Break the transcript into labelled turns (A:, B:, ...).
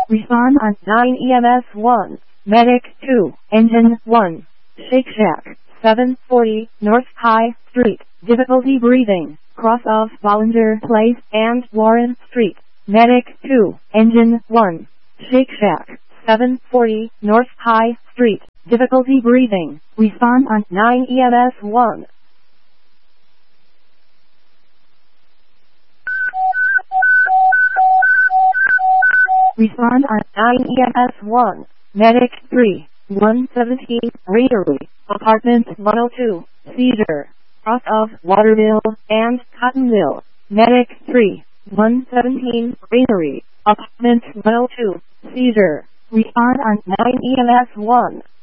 A: Respond on 9 EMS 1. Medic 2. Engine 1. Shake Shack, 740 North High Street. Difficulty breathing. Cross of Bollinger Place and Warren Street. Medic 2. Engine 1. Shake Shack, 740 North High Street. Difficulty breathing. Respond on 9 EMS 1. Respond on 9 EMS 1. Medic 3. 117 Raidery. Apartment 102. Seizure. Cross of Waterville and Cottonville. Medic 3. 117 Raidery. Apartment 102. Seizure. Respond on 9 EMS 1.